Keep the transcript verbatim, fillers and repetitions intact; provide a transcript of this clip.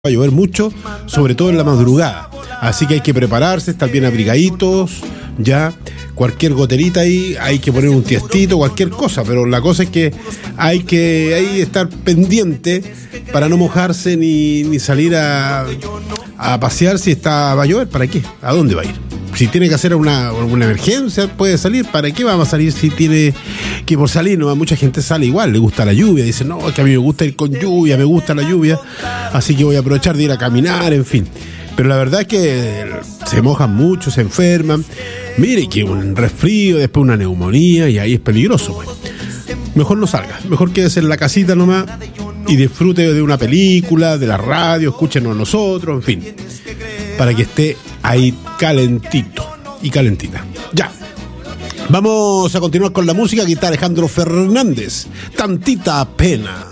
Va a llover mucho, sobre todo en la madrugada. Así que hay que prepararse, estar bien abrigaditos, ya. Cualquier goterita ahí, hay que poner un tiestito, cualquier cosa. Pero la cosa es que hay que ahí estar pendiente para no mojarse ni, ni salir a, a pasear si está, va a llover. ¿Para qué? ¿A dónde va a ir? Si tiene que hacer una, una emergencia, puede salir. ¿Para qué vamos a salir si tiene que por salir? No, mucha gente sale igual, le gusta la lluvia. Dice, no, es que a mí me gusta ir con lluvia, me gusta la lluvia. Así que voy a aprovechar de ir a caminar, en fin. Pero la verdad es que se mojan mucho, se enferman. Mire que un resfrío, después una neumonía, y ahí es peligroso, pues. Mejor no salga, mejor quédese en la casita nomás y disfrute de una película, de la radio, escúchenos a nosotros, en fin. Para que esté ahí calentito y calentita. Ya. Vamos a continuar con la música. Aquí está Alejandro Fernández. Tantita pena.